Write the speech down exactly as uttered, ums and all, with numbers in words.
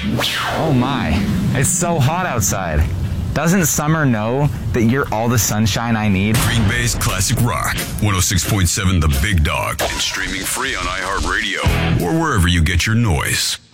Oh my, it's so hot outside. Doesn't summer know that you're all the sunshine I need? Green Bay's Classic Rock, one oh six point seven The Big Dog, and streaming free on iHeartRadio or wherever you get your noise.